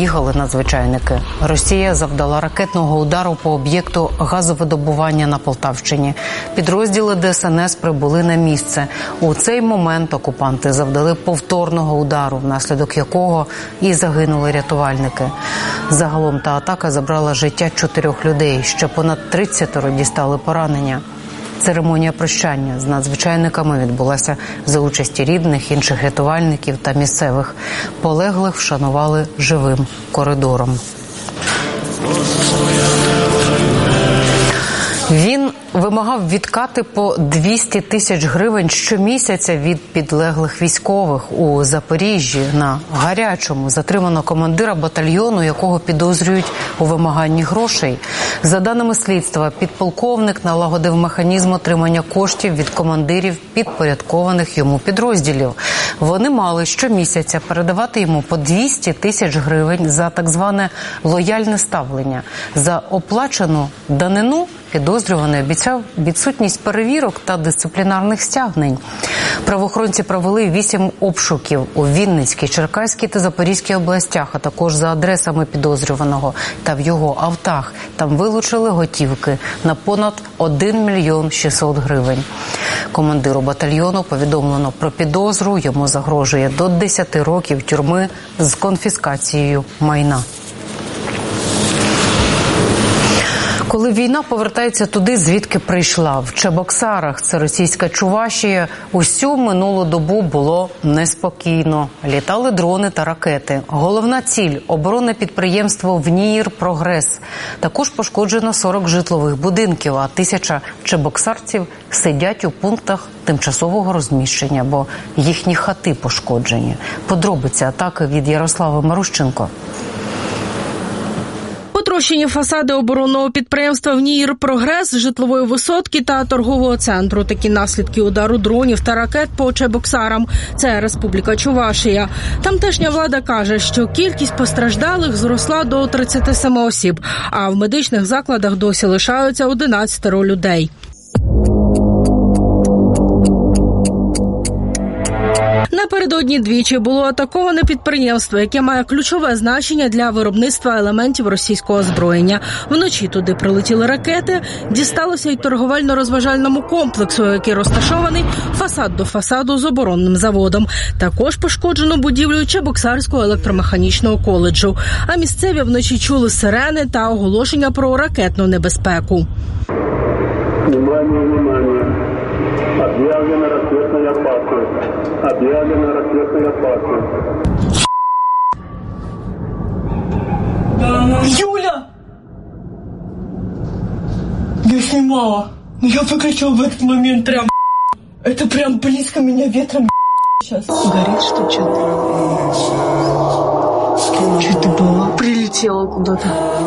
приїхали надзвичайники. Росія завдала ракетного удару по об'єкту газовидобування на Полтавщині. Підрозділи ДСНС прибули на місце. У цей момент окупанти завдали повторного удару, внаслідок якого і загинули рятувальники. Загалом та атака забрала життя 4 людей. Ще понад 30 дістали поранення. Церемонія прощання з надзвичайниками відбулася за участі рідних, інших рятувальників та місцевих. Полеглих вшанували живим коридором. Він вимагав відкати по 200 тисяч гривень щомісяця від підлеглих військових. У Запоріжжі на Гарячому затримано командира батальйону, якого підозрюють у вимаганні грошей. За даними слідства, підполковник налагодив механізм отримання коштів від командирів підпорядкованих йому підрозділів. Вони мали щомісяця передавати йому по 200 тисяч гривень за так зване лояльне ставлення. За оплачену данину підозрюваний обіцяв відсутність перевірок та дисциплінарних стягнень. Правоохоронці провели 8 обшуків у Вінницькій, Черкаській та Запорізькій областях, а також за адресами підозрюваного та в його автах. Там вилучили готівки на понад 1 мільйон 600 гривень. Командиру батальйону повідомлено про підозру. Йому загрожує до 10 років тюрми з конфіскацією майна. Коли війна повертається туди, звідки прийшла, в Чебоксарах, це російська Чувашія, усю минулу добу було неспокійно. Літали дрони та ракети. Головна ціль – оборонне підприємство «ВНІІР Прогрес». Також пошкоджено 40 житлових будинків, а 1000 чебоксарців сидять у пунктах тимчасового розміщення, бо їхні хати пошкоджені. Подробиці атаки від Ярослави Марущенко. Потрощені фасади оборонного підприємства «ВНІІР Прогрес», житлової висотки та торгового центру. Такі наслідки удару дронів та ракет по Чебоксарам. Це Республіка Чувашія. Тамтешня влада каже, що кількість постраждалих зросла до 37 осіб, а в медичних закладах досі лишаються 11 людей. Напередодні двічі було атаковане підприємство, яке має ключове значення для виробництва елементів російського озброєння. Вночі туди прилетіли ракети, дісталося й торговельно-розважальному комплексу, який розташований фасад до фасаду з оборонним заводом. Також пошкоджено будівлю Чебоксарського електромеханічного коледжу. А місцеві вночі чули сирени та оголошення про ракетну небезпеку. Объявлена ракетная опасность. Объявлена ракетная опасность. Юля! Я снимала. Но я выключила в этот момент прям. Это прям близко меня ветром сейчас. Горит что-то? Что это было? Прилетело куда-то.